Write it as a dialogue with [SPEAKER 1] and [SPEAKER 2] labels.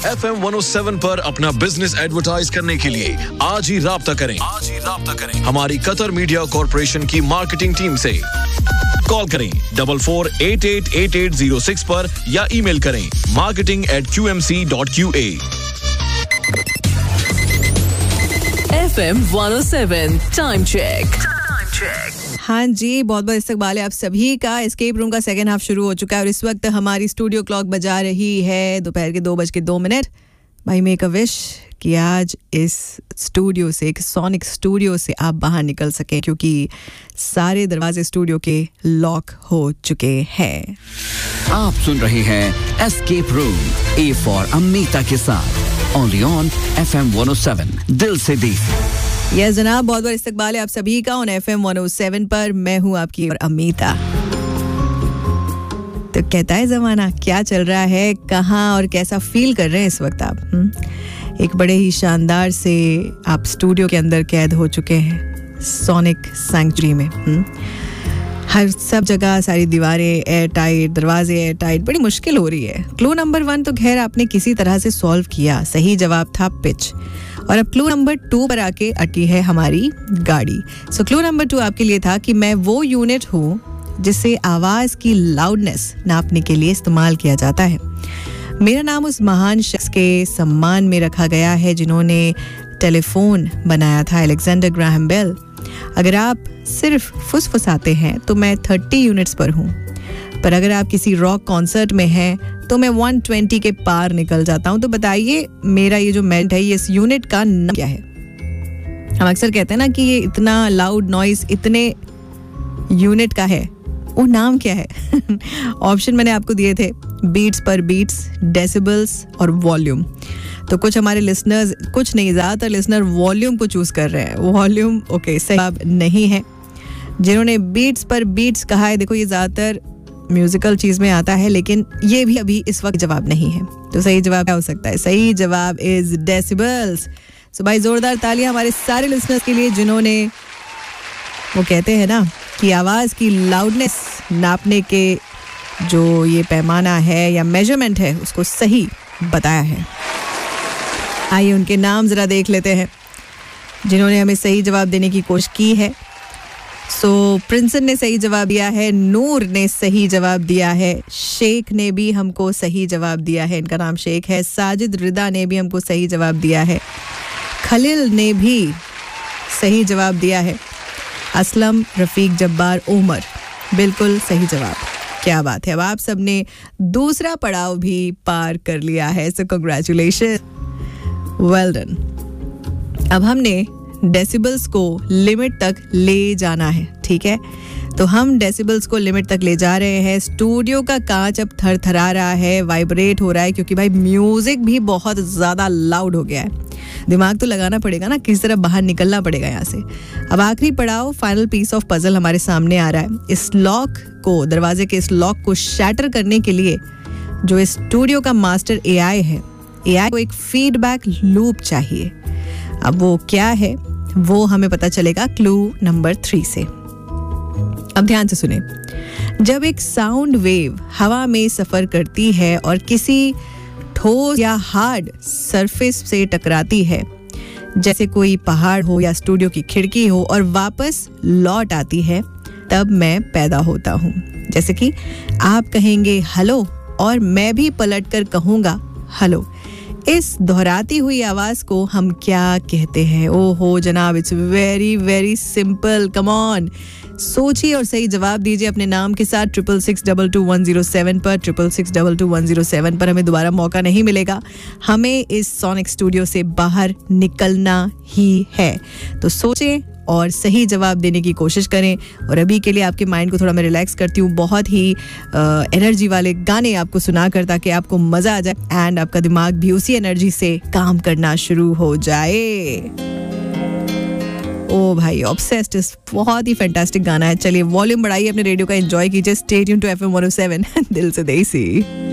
[SPEAKER 1] FM 107 पर अपना business advertise करने के लिए आज ही राब्ता करें। हमारी कतर मीडिया कॉर्पोरेशन की मार्केटिंग टीम से कॉल करें 44888806 पर या ईमेल करें marketing@qmc.qa।
[SPEAKER 2] FM 107 time check.
[SPEAKER 3] हाँ जी, बहुत बहुत इस्तकबाल है आप सभी का। एस्केप रूम का सेकंड हाफ शुरू हो चुका है और इस वक्त हमारी स्टूडियो क्लॉक बजा रही है दोपहर के 2:02। भाई मेक अ विश कि आज इस स्टूडियो से, एक सोनिक स्टूडियो से आप बाहर निकल सकें, क्योंकि सारे दरवाजे स्टूडियो के लॉक हो चुके हैं।
[SPEAKER 4] आप सुन रहे हैं escape room A for Amita के साथ ओनली ऑन FM 107 दिल से दी।
[SPEAKER 3] यस जनाब, बहुत बहुत इस्तकबाल है आप सभी का ऑन FM 107 पर। मैं हूँ आपकी और अमीता। तो कहता है जमाना, क्या चल रहा है, कहाँ और कैसा फील कर रहे हैं इस वक्त आप? एक बड़े ही शानदार से आप स्टूडियो के अंदर कैद हो चुके हैं सोनिक सैंक्चुरी में। हर सब जगह सारी दीवारें एयर टाइट, दरवाजे एयर टाइट, बड़ी मुश्किल हो रही है। क्लू नंबर 1 तो खैर आपने किसी तरह से सॉल्व किया, सही जवाब था पिच। और अब क्लू नंबर 2 पर आके अटकी है हमारी गाड़ी। सो क्लू नंबर 2 आपके लिए था कि मैं वो यूनिट हूँ जिसे आवाज की लाउडनेस नापने के लिए इस्तेमाल किया जाता है। मेरा नाम उस महान शख्स के सम्मान में रखा गया है जिन्होंने टेलीफोन बनाया था, अलेक्जेंडर ग्राहम बेल। अगर आप सिर्फ फुसफुसाते हैं तो मैं 30 यूनिट्स पर हूँ, पर अगर आप किसी रॉक कॉन्सर्ट में हैं तो मैं 120 के पार निकल जाता हूँ। तो बताइए मेरा ये जो मेल्ट है, ये इस यूनिट का नाम क्या है? हम अक्सर कहते हैं ना कि ये इतना लाउड नॉइज इतने यूनिट का है, वो नाम क्या है? ऑप्शन मैंने आपको दिए थे, बीट्स पर बीट्स, डेसिबल्स और वॉल्यूम। तो कुछ हमारे लिसनर्स, कुछ नहीं ज़्यादातर लिसनर वॉल्यूम को चूज़ कर रहे हैं। वॉल्यूम ओके, सही जवाब नहीं है। जिन्होंने बीट्स पर बीट्स कहा है, देखो ये ज़्यादातर म्यूजिकल चीज़ में आता है, लेकिन ये भी अभी इस वक्त जवाब नहीं है। तो सही जवाब क्या हो सकता है? सही जवाब इज डेसिबल्स। सो भाई जोरदार तालियां हमारे सारे लिसनर्स के लिए जिन्होंने, वो कहते हैं ना कि आवाज़ की लाउडनेस नापने के जो ये पैमाना है या मेजरमेंट है उसको सही बताया है। आइए उनके नाम ज़रा देख लेते हैं जिन्होंने हमें सही जवाब देने की कोशिश की है। सो प्रिंसन ने सही जवाब दिया है, नूर ने सही जवाब दिया है, शेख ने भी हमको सही जवाब दिया है, इनका नाम शेख है। साजिद रिदा ने भी हमको सही जवाब दिया है, खलील ने भी सही जवाब दिया है, असलम, रफ़ीक, जब्बार, उमर, बिल्कुल सही जवाब। क्या बात है, अब आप सब ने दूसरा पड़ाव भी पार कर लिया है। सो कांग्रेचुलेशन, वेल डन। अब हमने डेसिबल्स को लिमिट तक ले जाना है, ठीक है? तो हम डेसिबल्स को लिमिट तक ले जा रहे हैं। स्टूडियो का कांच अब थरथरा रहा है, वाइब्रेट हो रहा है, क्योंकि भाई म्यूजिक भी बहुत ज़्यादा लाउड हो गया है। दिमाग तो लगाना पड़ेगा ना, किस तरह बाहर निकलना पड़ेगा यहाँ से। अब आखिरी पड़ाव, फाइनल पीस ऑफ पजल हमारे सामने आ रहा है। इस लॉक को, दरवाजे के इस लॉक को शैटर करने के लिए जो इस स्टूडियो का मास्टर AI है, AI को एक फीडबैक लूप चाहिए। अब वो क्या है वो हमें पता चलेगा क्लू नंबर 3 से। अब ध्यान से सुने, जब एक साउंड वेव हवा में सफर करती है और किसी ठोस या हार्ड सरफेस से टकराती है, जैसे कोई पहाड़ हो या स्टूडियो की खिड़की हो, और वापस लौट आती है, तब मैं पैदा होता हूँ। जैसे कि आप कहेंगे हेलो और मैं भी पलटकर कहूँगा हेलो। इस दोहराती हुई आवाज को हम क्या कहते हैं? ओहो जनाब, it's very very simple. Come on, सोचिए और सही जवाब दीजिए अपने नाम के साथ 66622107 पर। 66622107 पर हमें दोबारा मौका नहीं मिलेगा, हमें इस सोनिक स्टूडियो से बाहर निकलना ही है। तो सोचें और सही जवाब देने की कोशिश करें। और अभी के लिए आपके माइंड को थोड़ा मैं रिलैक्स करती हूँ, बहुत ही एनर्जी वाले गाने आपको सुना कर, ताकि आपको मज़ा आ जाए एंड आपका दिमाग भी उसी एनर्जी से काम करना शुरू हो जाए। ओ भाई, ऑब्सेस्ड, बहुत ही फैंटास्टिक गाना है। चलिए वॉल्यूम बढ़ाइए अपने रेडियो का, एंजॉय कीजिए। स्टे ट्यून्ड टू FM 107 दिल से देसी।